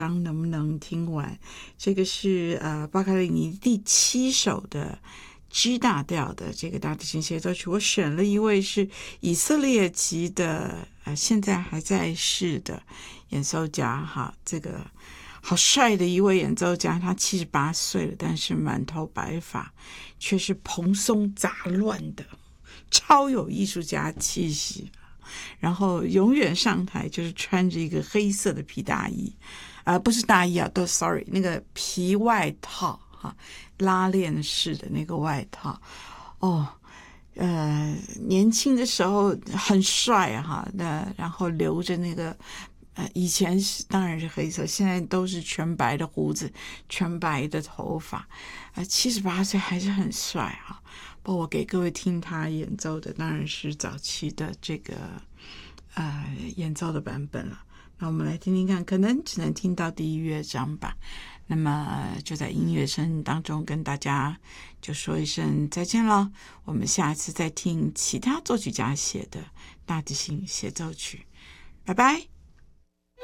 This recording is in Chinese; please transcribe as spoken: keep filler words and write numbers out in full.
能不能听完？这个是呃巴卡利尼第七首的 G 大调的这个大提琴协奏曲。我选了一位是以色列籍的呃现在还在世的演奏家哈，这个好帅的一位演奏家，他七十八岁了，但是满头白发，却是蓬松杂乱的，超有艺术家气息。然后永远上台就是穿着一个黑色的皮大衣，啊、呃，不是大衣啊，都 sorry， 那个皮外套哈，拉链式的那个外套，哦，呃，年轻的时候很帅哈，那然后留着那个。呃，以前是当然是黑色，现在都是全白的胡子，全白的头发，呃，七十八岁还是很帅哈。不过我给各位听他演奏的当然是早期的这个呃演奏的版本了。那我们来听听看，可能只能听到第一乐章吧。那么就在音乐声当中跟大家就说一声再见了。我们下次再听其他作曲家写的大提琴协奏曲，拜拜。